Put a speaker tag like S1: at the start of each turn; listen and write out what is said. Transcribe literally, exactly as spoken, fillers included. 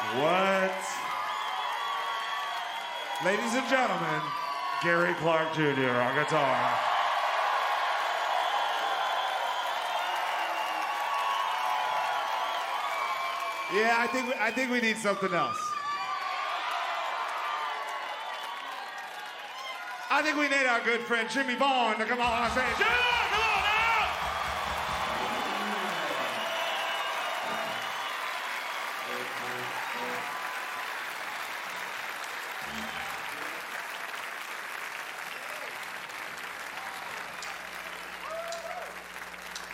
S1: What? Ladies and gentlemen, Gary Clark Junior on guitar. Yeah, I think we, I think we need something else. I think we need our good friend Jimmy Vaughn to come on and say, Jimmy, come on now!